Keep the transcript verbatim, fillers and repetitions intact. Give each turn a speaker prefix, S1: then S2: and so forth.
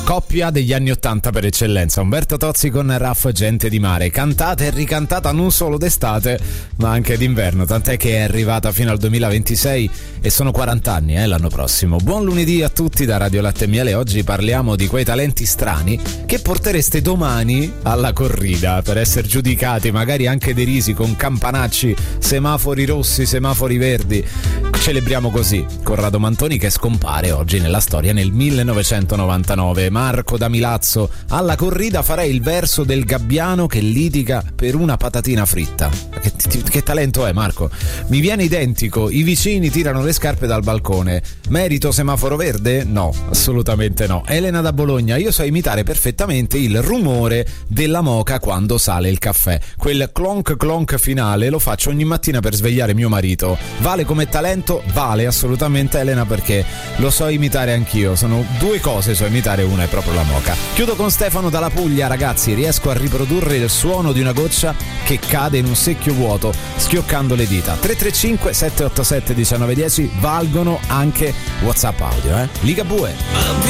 S1: Coppia degli anni ottanta per eccellenza, Umberto Tozzi con Raff Gente di Mare, cantata e ricantata non solo d'estate ma anche d'inverno, tant'è che è arrivata fino al duemilaventisei e sono quaranta anni eh, l'anno prossimo. Buon lunedì a tutti da Radio Latte e Miele. Oggi parliamo di quei talenti strani che portereste domani alla corrida per essere giudicati, magari anche derisi con campanacci, semafori rossi, semafori verdi. Celebriamo così Corrado Mantoni, che scompare oggi nella storia nel millenovecentonovantanove. Marco da Milazzo: alla corrida farei il verso del gabbiano che litiga per una patatina fritta. Che, che, che talento è, Marco? Mi viene identico: i vicini tirano le scarpe dal balcone. Merito semaforo verde? No, assolutamente no. Elena da Bologna: io so imitare perfettamente il rumore della moka quando sale il caffè. Quel clonk clonk finale lo faccio ogni mattina per svegliare mio marito. Vale come talento? Vale assolutamente, Elena, perché lo so imitare anch'io. Sono due cose so imitare, una è proprio la moka. Chiudo con Stefano dalla Puglia: ragazzi, riesco a riprodurre il suono di una goccia che cade in un secchio vuoto schioccando le dita. Tre tre cinque sette otto sette uno nove uno zero valgono anche WhatsApp audio, eh? Ligabue.